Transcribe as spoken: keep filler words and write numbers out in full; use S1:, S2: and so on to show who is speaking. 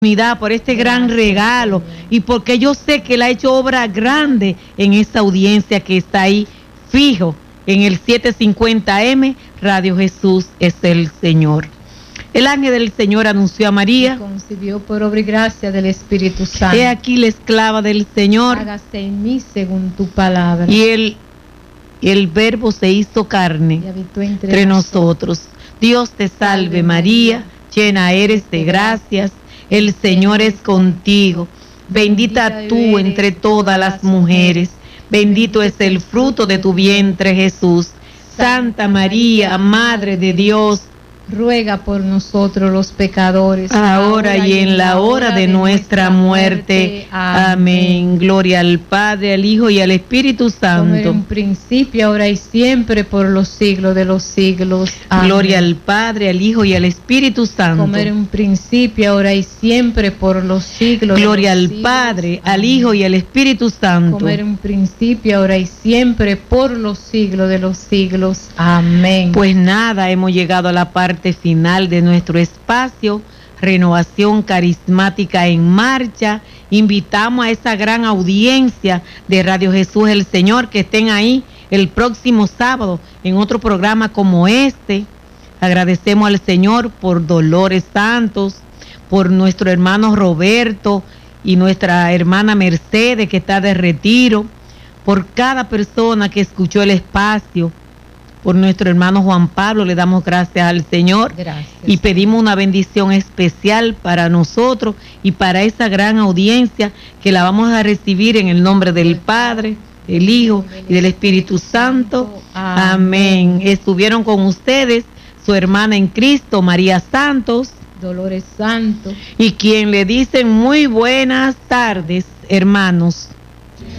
S1: por este gran regalo y porque yo sé que Él ha hecho obra grande en esta audiencia que está ahí fijo en el setecientos cincuenta eme, Radio Jesús es el Señor. El ángel del Señor anunció a María,
S2: y concibió por obra y gracia del Espíritu Santo.
S1: He aquí la esclava del Señor,
S2: hágase en mí según tu palabra.
S1: Y el, el verbo se hizo carne
S2: y habitó entre,
S1: entre nosotros. Dios te salve María, llena eres de gracias, el Señor es contigo, bendita tú entre todas las mujeres, bendito es el fruto de tu vientre Jesús. Santa María, Madre de Dios,
S2: ruega por nosotros los pecadores,
S1: ahora y en la hora de nuestra muerte. Amén. Gloria al Padre, al Hijo y al Espíritu Santo.
S2: Como en un principio, ahora y siempre, por los siglos de los siglos. Amén.
S1: Gloria al Padre, al Hijo y al Espíritu Santo.
S2: Como en un principio, ahora y siempre, por los siglos.
S1: Gloria
S2: de los
S1: al
S2: siglos.
S1: Padre, al Hijo y al Espíritu Santo.
S2: Como en un principio, ahora y siempre, por los siglos de los siglos. Amén.
S1: Pues nada, hemos llegado a la parte final de nuestro espacio, Renovación Carismática en Marcha. Invitamos a esa gran audiencia de Radio Jesús el Señor que estén ahí el próximo sábado en otro programa como este. Agradecemos al Señor por Dolores Santos, por nuestro hermano Roberto y nuestra hermana Mercedes que está de retiro, por cada persona que escuchó el espacio. Por nuestro hermano Juan Pablo le damos gracias al Señor.
S2: Gracias.
S1: Y pedimos una bendición especial para nosotros y para esa gran audiencia que la vamos a recibir en el nombre del Padre, del Hijo y del Espíritu Santo. Amén. Estuvieron con ustedes su hermana en Cristo, María Santos,
S2: Dolores Santos,
S1: y quien le dicen muy buenas tardes, hermanos.